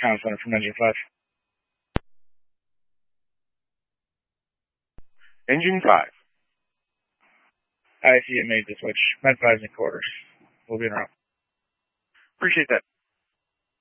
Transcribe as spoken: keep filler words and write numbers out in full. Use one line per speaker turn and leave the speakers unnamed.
Comm Center from Engine five.
Engine five.
I see it made the switch. Med five's in quarters. We'll be in a row.
Appreciate that.